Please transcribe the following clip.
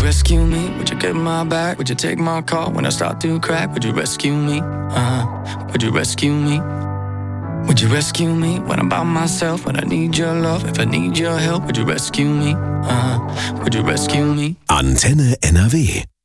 rescue me? Would you get my back? Would you take my call when I start to crack? Would you rescue me? Would you rescue me? Would you rescue me when I'm by myself? When I need your love, if I need your help, would you rescue me? Would you rescue me? Antenne NRW.